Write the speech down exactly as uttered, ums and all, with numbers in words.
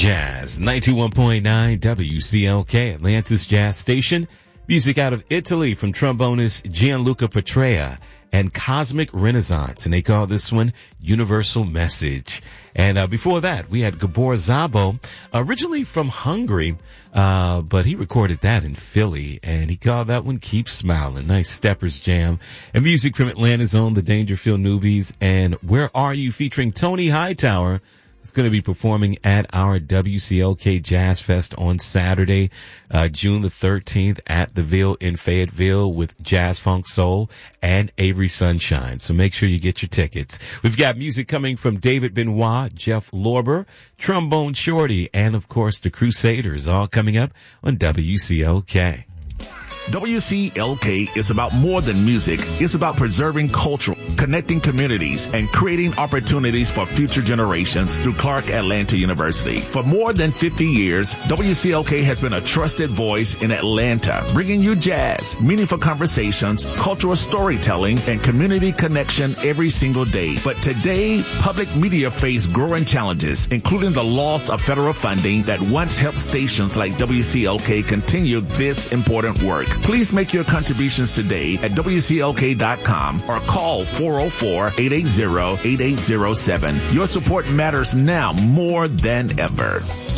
Jazz, ninety-one point nine W C L K, Atlantis Jazz Station. Music out of Italy from trombonist Gianluca Petrea and Cosmic Renaissance. And they call this one Universal Message. And uh, before that, we had Gabor Szabo, originally from Hungary, uh, but he recorded that in Philly, and he called that one Keep Smiling. Nice steppers jam. And music from Atlanta's own The Dangerfield Newbies and Where Are You featuring Tony Hightower. It's going to be performing at our W C L K Jazz Fest on Saturday, uh, June the thirteenth at the Ville in Fayetteville with Jazz Funk Soul and Avery Sunshine. So make sure you get your tickets. We've got music coming from David Benoit, Jeff Lorber, Trombone Shorty, and of course the Crusaders, all coming up on W C L K. W C L K is about more than music. It's about preserving culture, connecting communities, and creating opportunities for future generations through Clark Atlanta University. For more than fifty years, W C L K has been a trusted voice in Atlanta, bringing you jazz, meaningful conversations, cultural storytelling, and community connection every single day. But today, public media face growing challenges, including the loss of federal funding that once helped stations like W C L K continue this important work. Please make your contributions today at W C L K dot com or call four oh four, eight eight zero, eight eight zero seven. Your support matters now more than ever.